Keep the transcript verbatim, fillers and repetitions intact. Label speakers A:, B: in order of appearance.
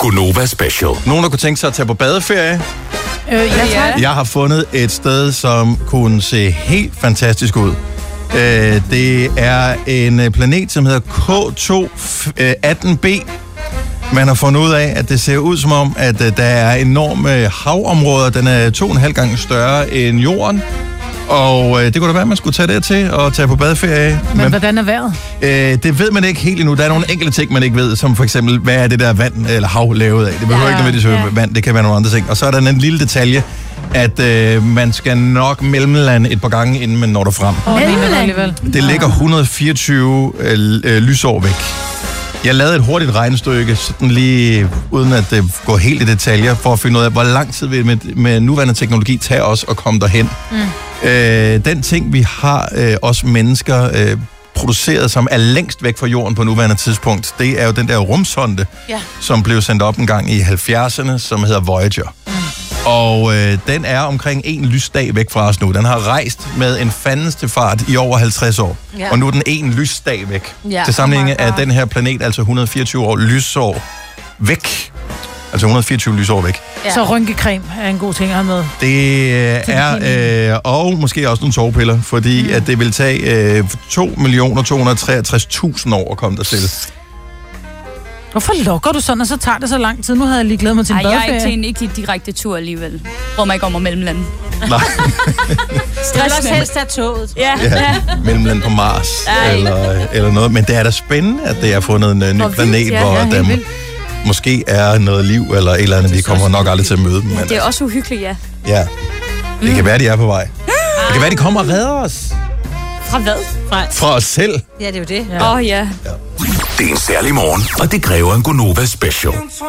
A: Gonova Special.
B: Nogen, der kunne tænke sig at tage på badeferie?
C: Øh, ja, tak.
B: Jeg har fundet et sted, som kunne se helt fantastisk ud. Øh, det er en planet, som hedder K to atten b. Man har fundet ud af, at det ser ud som om, at der er enorme havområder. Den er to og en halv gang større end jorden. Og øh, det kunne da være, at man skulle tage det til og tage på badeferie.
C: Men, Men hvordan er vejret?
B: Øh, det ved man ikke helt endnu. Der er nogle enkelte ting, man ikke ved, som for eksempel, hvad er det der vand eller hav lavet af? Det behøver ja, ikke nødvendigvis være ja. vand, det kan være nogle andre ting. Og så er der en lille detalje, at øh, man skal nok mellemlande et par gange, inden man når der frem.
C: Oh, alligevel.
B: Det ligger et hundrede og fireogtyve øh, øh, lysår væk. Jeg lavede et hurtigt regnestykke, sådan lige uden at det går helt i detaljer, for at finde ud af, hvor lang tid vil med, med nuværende teknologi tage os at komme derhen. Mm. Øh, den ting, vi har, øh, os mennesker, øh, produceret, som er længst væk fra jorden på nuværende tidspunkt, det er jo den der rumsonde, ja. som blev sendt op en gang i halvfjerdserne, som hedder Voyager. Mm. Og øh, den er omkring en lysdag væk fra os nu. Den har rejst med en fandens fart i over halvtreds år. Ja. Og nu er den en lysdag væk. Ja. Til sammenligning oh er den her planet altså et hundrede og fireogtyve år lysår væk. Altså et hundrede og fireogtyve lysår væk.
C: Ja. Så rynkecreme er en god ting at have med.
B: Det er, øh, og måske også nogle sovepiller, fordi mm. at det vil tage øh, to millioner to hundrede og treogtres tusind år at komme der til.
C: Hvorfor lukker du sådan, og så tager det så lang tid? Nu havde jeg lige glædet mig til en
D: Ej,
C: badeferie.
D: jeg er ikke til en ikke direkte tur alligevel. Hvor man ikke om og mellemlande.
B: Nej.
E: Stress også helst af toget.
D: Ja.
B: ja. Mellemland på Mars eller, eller noget. Men det er da spændende, at det er fundet en uh, ny planet, ja, hvor ja, der m- måske er noget liv eller et eller andet. Vi kommer nok aldrig til at møde dem.
D: Ja, det er også uhyggeligt, ja.
B: Ja. Det mm. kan være, de er på vej. Det kan være, de kommer og redder os.
D: Fra hvad?
E: Fra,
B: Fra os selv.
E: Ja, det er jo det.
D: Åh, ja. Oh, ja.
A: Det er en særlig morgen, og det kræver en Gonova Special.